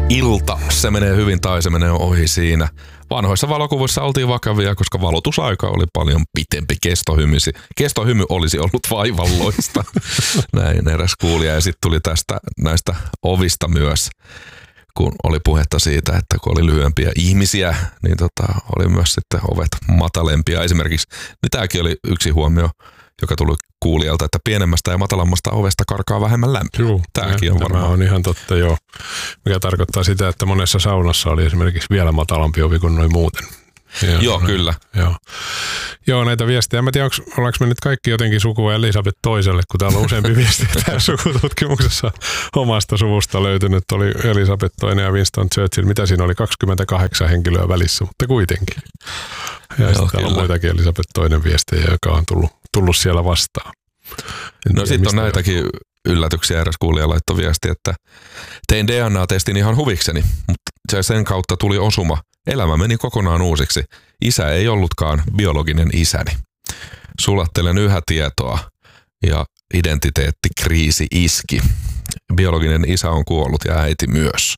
ilta, se menee hyvin tai se menee ohi siinä. Vanhoissa valokuvissa oltiin vakavia, koska valotusaika oli paljon pitempi. Kestohymy olisi ollut vaivalloista. Näin eräs kuulija. Ja sitten tuli näistä ovista myös, kun oli puhetta siitä, että kun oli lyhyempiä ihmisiä, niin oli myös sitten ovet matalempia. Esimerkiksi, niin tämäkin oli yksi huomio, joka tuli kuulijalta, että pienemmästä ja matalammasta ovesta karkaa vähemmän lämpöä. Joo, tämäkin on varmaan. Tämä on ihan totta, joo. Mikä tarkoittaa sitä, että monessa saunassa oli esimerkiksi vielä matalampi ovi kuin noin muuten. Joo, kyllä. Joo, näitä viestejä. Mä tiedän, ollaanko me nyt kaikki jotenkin sukua Elisabeth toiselle, kun täällä on useampi viestiä tässä sukututkimuksessa omasta suvusta löytynyt. Oli Elisabeth toinen ja Winston Churchill. Mitä siinä oli? 28 henkilöä välissä, mutta kuitenkin. Ja sitten täällä on muitakin Elisabeth toinen viestejä, joka on tullut siellä vastaan. No sitten on näitäkin yllätyksiä. Eräs kuulija laittoi viesti, että tein DNA-testin ihan huvikseni, mutta sen kautta tuli osuma. Elämä meni kokonaan uusiksi. Isä ei ollutkaan biologinen isäni. Sulattelen yhä tietoa ja identiteettikriisi iski. Biologinen isä on kuollut ja äiti myös.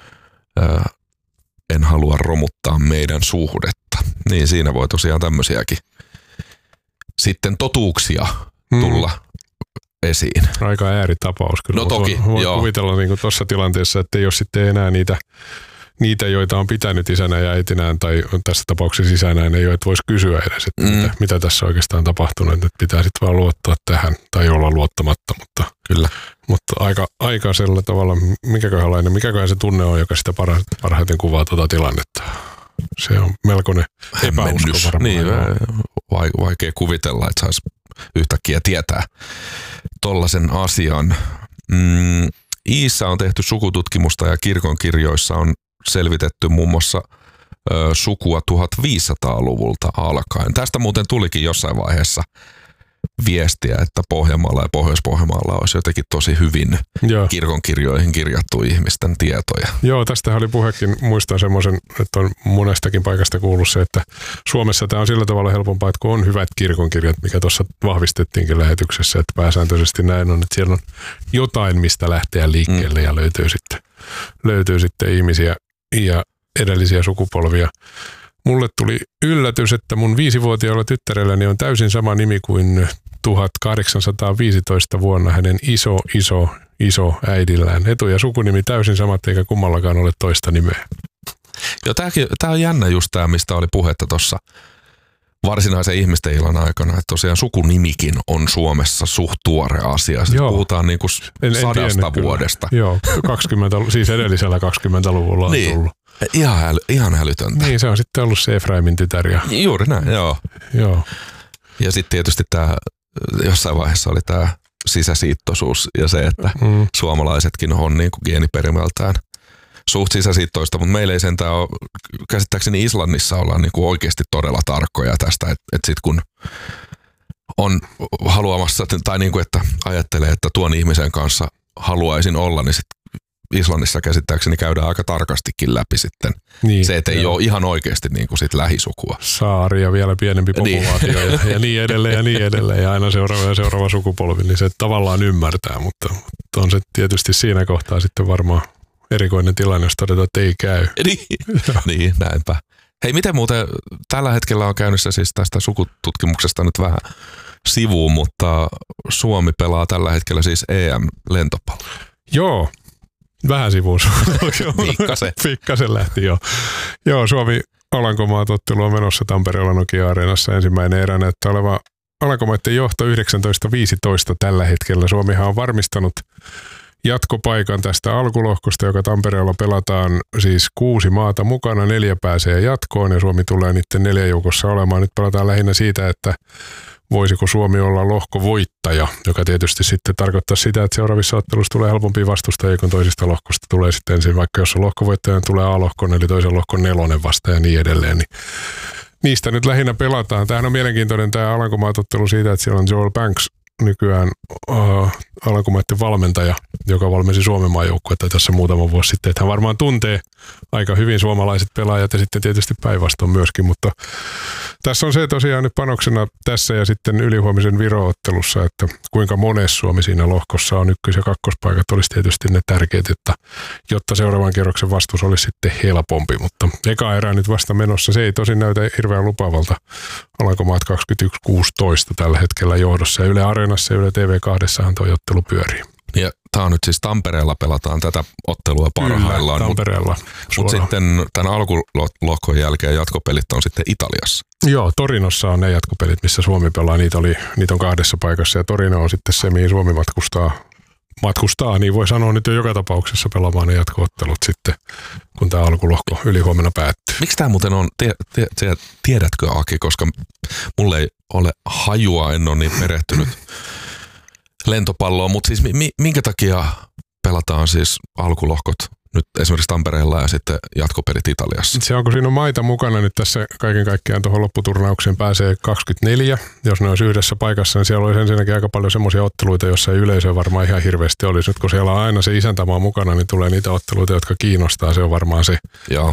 En halua romuttaa meidän suhdetta. Niin siinä voi tosiaan tämmöisiäkin sitten totuuksia tulla esiin. Aika ääritapaus kyllä. No toki, voi kuvitella niin kuin tuossa tilanteessa, että ei ole sitten enää niitä, joita on pitänyt isänä ja äitinään, tai tässä tapauksessa isänään, ei ole, että voisi kysyä edes, että mitä tässä oikeastaan on tapahtunut, että pitää sitten vaan luottaa tähän, tai olla luottamatta, mutta, kyllä. Mutta aika sellä tavalla, mikäköhän se tunne on, joka sitä parhaiten kuvaa tuota tilannetta. Se on melkoinen epäusko varmaan. Niin, vaikea kuvitella, että saisi yhtäkkiä tietää tollaisen asian. Iissä on tehty sukututkimusta ja kirkonkirjoissa on selvitetty muun muassa sukua 1500-luvulta alkaen. Tästä muuten tulikin jossain vaiheessa viestiä, että Pohjanmaalla ja Pohjois-Pohjanmaalla olisi jotenkin tosi hyvin kirkonkirjoihin kirjattu ihmisten tietoja. Joo, tästä oli puhekin. Muistan semmoisen, että on monestakin paikasta kuullut se, että Suomessa tämä on sillä tavalla helpompaa, että kun on hyvät kirkonkirjat, mikä tuossa vahvistettiinkin lähetyksessä, että pääsääntöisesti näin on, että siellä on jotain, mistä lähteä liikkeelle ja löytyy sitten ihmisiä ja edellisiä sukupolvia. Mulle tuli yllätys, että mun 5-vuotiaalla tyttärelläni on täysin sama nimi kuin 1815 vuonna hänen iso äidillään. Etu- ja sukunimi täysin samat, eikä kummallakaan ole toista nimeä. Joo, tää on jännä just tämä, mistä oli puhetta tuossa varsinaisen ihmisten illan aikana, että tosiaan sukunimikin on Suomessa suht tuore asia. Sitten puhutaan niinku 100 vuodesta. Kyllä. Joo, siis edellisellä 20-luvulla on tullut. Ihan älytöntä. Niin, se on sitten ollut se Efraimin tytär. Juuri näin, joo. Ja sitten tietysti tämä, jossain vaiheessa oli tämä sisäsiittoisuus ja se, että suomalaisetkin on niinku geeniperimältään suht sisäsiittoista, mutta meillä ei sentään ole, käsittääkseni Islannissa ollaan niinku oikeasti todella tarkkoja tästä, että sit kun on haluamassa, tai niinku, että ajattelee, että tuon ihmisen kanssa haluaisin olla, niin sit Islannissa käsittääkseni käydään aika tarkastikin läpi sitten. Niin, se, että ei ole ihan oikeasti niin kuin sit lähisukua. Saari ja vielä pienempi populaatio ja niin edelleen ja aina seuraava sukupolvi, niin se tavallaan ymmärtää, mutta on se tietysti siinä kohtaa sitten varmaan erikoinen tilanne, jos todetaan, että ei käy. Niin, näinpä. Hei, miten muuten tällä hetkellä on käynnissä siis tästä sukututkimuksesta nyt vähän sivuun, mutta Suomi pelaa tällä hetkellä siis EM-lentopalloa. Joo. Vähän sivuun. Pikkasen lähti, joo. Joo, Suomi-Alankomaat-ottelu on menossa Tampereella Nokia-areenassa ensimmäinen erä näyttää oleva Alankomaiden johto 19-15 tällä hetkellä. Suomihan on varmistanut jatkopaikan tästä alkulohkosta, joka Tampereella pelataan siis 6 maata mukana, 4 pääsee jatkoon ja Suomi tulee niiden 4 joukossa olemaan. Nyt pelataan lähinnä siitä, että voisiko Suomi olla lohkovoittaja, joka tietysti sitten tarkoittaa sitä, että seuraavissa ottelussa tulee helpompia vastustajia, kun toisista lohkosta tulee sitten ensin, vaikka jos on lohkovoittaja, niin tulee A-lohkon, eli toisen lohkon 4 vasta ja niin edelleen. Niin niistä nyt lähinnä pelataan. Tämähän on mielenkiintoinen tämä Alankomaat-ottelu siitä, että siellä on Joel Banks nykyään Alankomaiden valmentaja, joka valmensi Suomen maajoukkuetta tässä muutama vuosi sitten. Että hän varmaan tuntee aika hyvin suomalaiset pelaajat ja sitten tietysti päinvastoin myöskin, mutta Tässä on se tosiaan nyt panoksena tässä ja sitten ylihuomisen Viro-ottelussa, että kuinka monessa Suomi siinä lohkossa on ykkös- ja kakkospaikat olisi tietysti ne tärkeät, jotta seuraavan kierroksen vastuus olisi sitten helpompi, mutta eka erä nyt vasta menossa. Se ei tosin näytä hirveän lupaavalta. Alankomaat 21-16 tällä hetkellä johdossa ja Yle Areenassa ja Yle TV2:ssahan tuo ottelu pyörii. Ja tämä on nyt siis Tampereella pelataan tätä ottelua parhaillaan. Kyllä, Tampereella. Mutta sitten tämän alkulohkon jälkeen jatkopelit on sitten Italiassa. Joo, Torinossa on ne jatkopelit, missä Suomi pelaa. Niitä on 2 paikassa ja Torino on sitten se, mihin Suomi matkustaa, niin voi sanoa nyt jo joka tapauksessa pelaamaan ne jatko-ottelut sitten, kun tämä alkulohko ylihuomenna päättyy. Miksi tämä muuten on, tiedätkö Aki, koska mulle ei ole hajua, en ole niin perehtynyt lentopalloon, mutta siis minkä takia pelataan siis alkulohkot nyt esimerkiksi Tampereella ja sitten jatkopelit Italiassa? Se on, kun siinä on maita mukana nyt tässä kaiken kaikkiaan tuohon lopputurnaukseen pääsee 24. Jos ne olisi yhdessä paikassa, niin siellä olisi ensinnäkin aika paljon semmoisia otteluita, joissa ei yleisöä varmaan ihan hirveästi olisi. Nyt kun siellä on aina se isäntämaa mukana, niin tulee niitä otteluita, jotka kiinnostaa. Se on varmaan se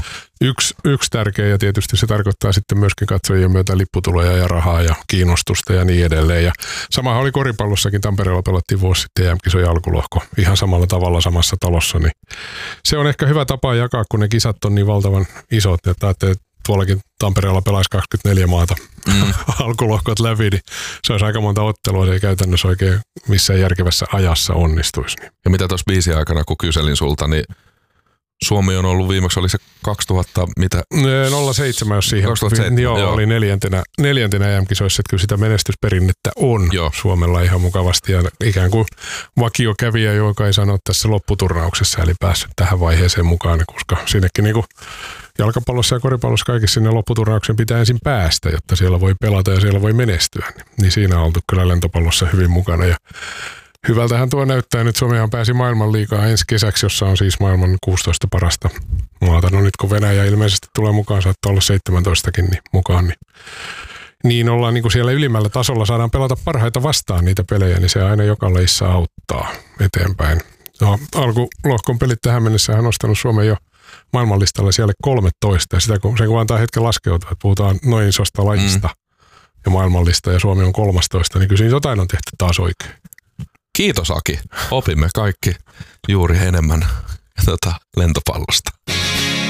yksi tärkeä ja tietysti se tarkoittaa sitten myöskin katsojien myötä lipputuloja ja rahaa ja kiinnostusta ja niin edelleen. Ja samahan oli koripallossakin. Tampereella pelattiin vuosi sitten EM-kisojen alkulohko ihan samalla tavalla samassa talossa. Niin se on ehkä hyvä tapa jakaa, kun ne kisat on niin valtavan isot, että tuollakin Tampereella pelaisi 24 maata alkulohkot läpi, niin se olisi aika monta ottelua, se ei käytännössä oikein missään järkevässä ajassa onnistuisi. Ja mitä tuossa biisin aikana, kun kyselin sulta, niin Suomi on ollut viimeksi, oli se 2000, mitä? 07, jos siihen. 2007, joo. Oli neljäntenä EM-kisoissa, että kyllä sitä menestysperinnettä on Suomella ihan mukavasti. Ja ikään kuin vakiokävijä, joka ei sano tässä lopputurnauksessa, eli päässyt tähän vaiheeseen mukaan, koska sinnekin niin kuin jalkapallossa ja koripallossa kaikissa sinne lopputurnaukseen pitää ensin päästä, jotta siellä voi pelata ja siellä voi menestyä. Niin siinä on oltu kyllä lentopallossa hyvin mukana ja hyvältähän tuo näyttää. Nyt Suomihan pääsi maailmanliigaan ensi kesäksi, jossa on siis maailman 16 parasta maata. No nyt kun Venäjä ilmeisesti tulee mukaan, saattaa olla 17kin niin mukaan, niin ollaan niin kuin siellä ylimmällä tasolla, saadaan pelata parhaita vastaan niitä pelejä, niin se aina joka lajissa auttaa eteenpäin. No, alkulohkon pelit tähän mennessä on nostanut Suomen jo maailmanlistalla siellä 13, ja sitä kun antaa hetken laskeutua, että puhutaan noin isosta lajista ja maailmanlista, ja Suomi on 13, niin kyllä jotain on tehty taas oikein. Kiitos Aki. Opimme kaikki juuri enemmän lentopallosta.